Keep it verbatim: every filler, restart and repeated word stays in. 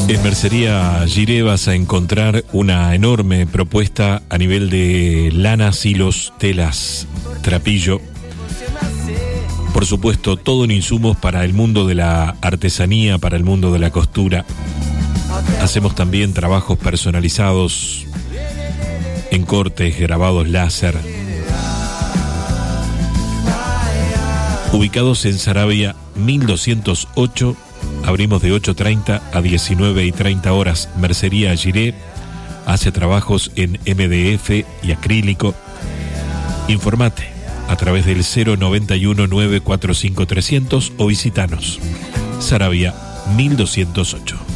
En Mercería Giré vas a encontrar una enorme propuesta a nivel de lanas, hilos, telas, trapillo. Por supuesto, todo en insumos para el mundo de la artesanía, para el mundo de la costura. Hacemos también trabajos personalizados en cortes, grabados láser. Ubicados en Saravia mil doscientos ocho, abrimos de ocho treinta a diecinueve y treinta horas. Mercería Giré hace trabajos en M D F y acrílico. Informate a través del cero noventa y uno nueve cuatro cinco trescientos o visitanos. Saravia mil doscientos ocho.